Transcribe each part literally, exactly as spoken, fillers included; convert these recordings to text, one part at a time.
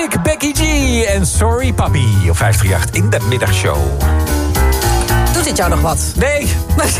Ik, Becky G en Sorry Papi op vijf drie acht in de middagshow. Doet dit jou nog wat? Nee.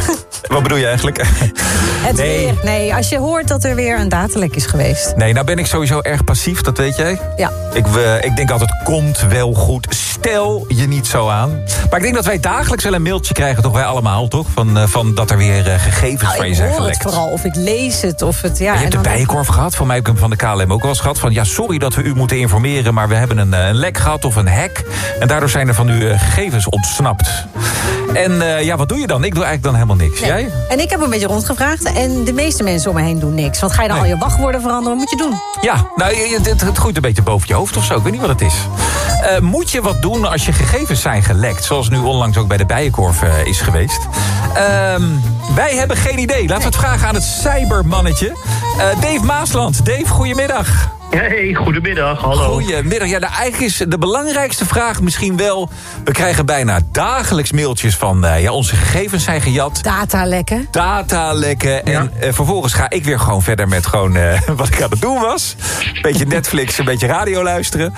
Wat bedoel je eigenlijk? Het nee. weer. Nee, als je hoort dat er weer een datalek is geweest. Nee, nou ben ik sowieso erg passief, dat weet jij. Ja. Ik, uh, ik denk altijd, komt wel goed. Stel je niet zo aan. Maar ik denk dat wij dagelijks wel een mailtje krijgen, toch wij allemaal, toch? Van, uh, van dat er weer uh, gegevens nou, van je zijn gelekt. Ik hoor het vooral, of ik lees het, of het... Ja, je hebt en de dan Bijenkorf ook... gehad, van mij heb ik hem van de K L M ook wel eens gehad. Van ja, sorry dat we u moeten informeren, maar we hebben een, een lek gehad of een hack. En daardoor zijn er van uw uh, gegevens ontsnapt. En uh, ja, wat doe je dan? Ik doe eigenlijk dan helemaal niks. Nee. Jij? En ik heb een beetje rondgevraagd en de meeste mensen om me heen doen niks. Want ga je dan nee. al je wachtwoorden veranderen, wat moet je doen? Ja, nou, het, het groeit een beetje boven je hoofd of zo. Ik weet niet wat het is. Uh, moet je wat doen als je gegevens zijn gelekt? Zoals nu onlangs ook bij de Bijenkorf uh, is geweest. Uh, wij hebben geen idee. Laten we het vragen aan het cybermannetje. Uh, Dave Maasland. Dave, goedemiddag. Hey, goedemiddag, hallo. Goedemiddag. Ja, nou, eigenlijk is de belangrijkste vraag misschien wel... we krijgen bijna dagelijks mailtjes van... Uh, ja, onze gegevens zijn gejat. Datalekken. Datalekken. Ja. En uh, vervolgens ga ik weer gewoon verder met gewoon uh, wat ik aan het doen was. Een beetje Netflix, een beetje radio luisteren.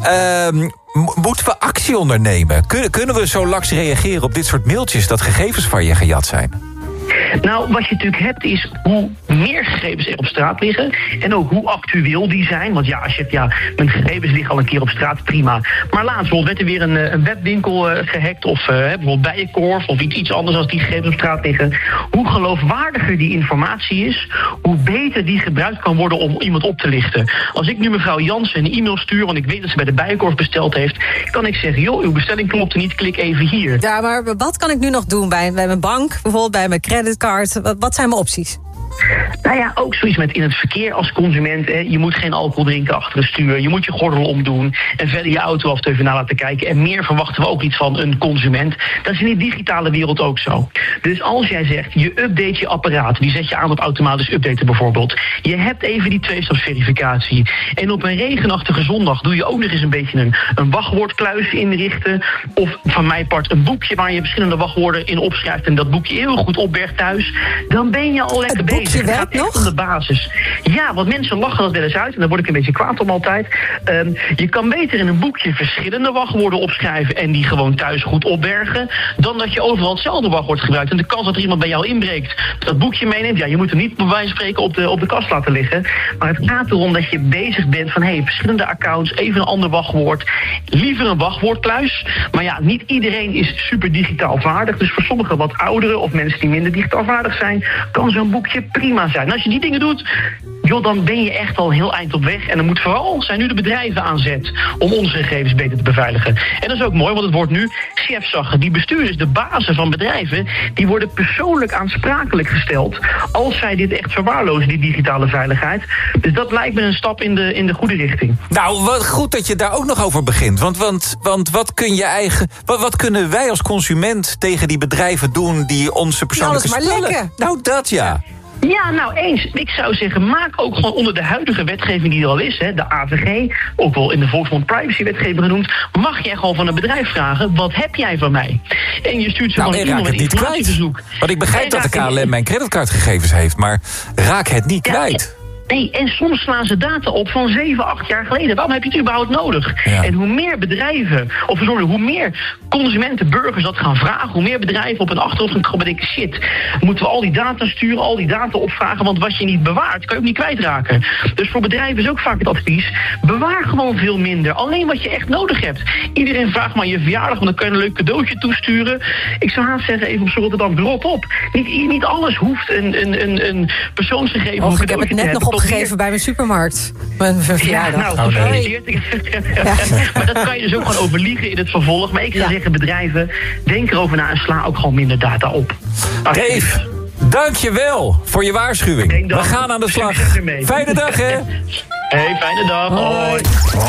Uh, moeten we actie ondernemen? Kun, kunnen we zo laks reageren op dit soort mailtjes... dat gegevens van je gejat zijn? Nou, wat je natuurlijk hebt is hoe meer gegevens er op straat liggen... en ook hoe actueel die zijn. Want ja, als je hebt, ja, mijn gegevens liggen al een keer op straat, prima. Maar laatst bijvoorbeeld werd er weer een, een webwinkel uh, gehackt... of uh, bijvoorbeeld Bijenkorf of iets, iets anders als die gegevens op straat liggen. Hoe geloofwaardiger die informatie is... hoe beter die gebruikt kan worden om iemand op te lichten. Als ik nu mevrouw Jansen een e-mail stuur... want ik weet dat ze bij de Bijenkorf besteld heeft... kan ik zeggen, joh, uw bestelling klopt niet, klik even hier. Ja, maar wat kan ik nu nog doen bij, bij mijn bank? Bijvoorbeeld bij mijn creditcard? Wat, wat zijn mijn opties? Nou ja, ook zoiets met in het verkeer als consument. Hè. Je moet geen alcohol drinken achter het stuur. Je moet je gordel omdoen. En verder je auto af even na laten kijken. En meer verwachten we ook niet van een consument. Dat is in de digitale wereld ook zo. Dus als jij zegt, je update je apparaat. Die zet je aan op automatisch updaten bijvoorbeeld. Je hebt even die tweestapsverificatie. En op een regenachtige zondag doe je ook nog eens een beetje een, een wachtwoordkluis inrichten. Of van mijn part een boekje waar je verschillende wachtwoorden in opschrijft. En dat boekje heel goed opbergt thuis. Dan ben je al lekker bezig. Je werkt nog? Om de basis. Ja, want mensen lachen dat wel eens uit. En daar word ik een beetje kwaad om altijd. Um, je kan beter in een boekje verschillende wachtwoorden opschrijven... en die gewoon thuis goed opbergen... dan dat je overal hetzelfde wachtwoord gebruikt. En de kans dat er iemand bij jou inbreekt... dat boekje meeneemt... ja, je moet hem niet bij wijze van spreken op de, op de kast laten liggen. Maar het gaat erom dat je bezig bent van... hé, hey, verschillende accounts, even een ander wachtwoord. Liever een wachtwoordkluis. Maar ja, niet iedereen is super digitaal vaardig. Dus voor sommigen wat ouderen of mensen die minder digitaal vaardig zijn... kan zo'n boekje prima zijn. En als je die dingen doet, joh, dan ben je echt al heel eind op weg. En dan moet vooral zijn nu de bedrijven aan zet om onze gegevens beter te beveiligen. En dat is ook mooi, want het wordt nu chefzaggen. Die bestuurders, de bazen van bedrijven, die worden persoonlijk aansprakelijk gesteld als zij dit echt verwaarlozen, die digitale veiligheid. Dus dat lijkt me een stap in de, in de goede richting. Nou, wat goed dat je daar ook nog over begint. Want, want, want wat kun je eigen, wat, wat kunnen wij als consument tegen die bedrijven doen die onze persoonlijke nou, dat is maar spullen... lekker. Nou, dat ja. Ja, nou eens. Ik zou zeggen, maak ook gewoon onder de huidige wetgeving die er al is, hè, de A V G, ook wel in de Volksmond privacywetgeving genoemd, mag jij gewoon van een bedrijf vragen, wat heb jij van mij? En je stuurt ze nou, gewoon een e-mail met informatieverzoek. Want ik begrijp dat de K L M mijn creditcardgegevens heeft, maar raak het niet ja, kwijt. Nee, en soms slaan ze data op van zeven, acht jaar geleden. Waarom heb je het überhaupt nodig? Ja. En hoe meer bedrijven, of sorry, hoe meer consumenten, burgers dat gaan vragen, hoe meer bedrijven op een achterhoofd gaan komen denken, shit, moeten we al die data sturen, al die data opvragen, want wat je niet bewaart, kan je ook niet kwijtraken. Dus voor bedrijven is ook vaak het advies, bewaar gewoon veel minder. Alleen wat je echt nodig hebt. Iedereen vraagt maar je verjaardag, want dan kan je een leuk cadeautje toesturen. Ik zou haast zeggen, even op z'n Rotterdam, rot op. Niet, niet alles hoeft een, een, een, een persoonsgegeven Och, ik heb het net nog op gegeven bij mijn supermarkt. Mijn verjaardag. Ja, nou, gefeliciteerd. Ja. Maar dat kan je dus ook gewoon overliegen in het vervolg. Maar ik zou ja. zeggen, bedrijven, denk erover na en sla ook gewoon minder data op. Dave, dank je wel voor je waarschuwing. We gaan aan de slag. Fijne dag, hè? Hey, fijne dag. Hoi.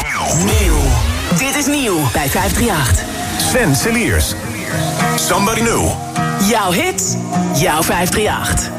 Nieuw. Dit is nieuw bij vijf drie acht. Sven Celiers. Somebody New. Jouw hit, jouw vijf drie acht.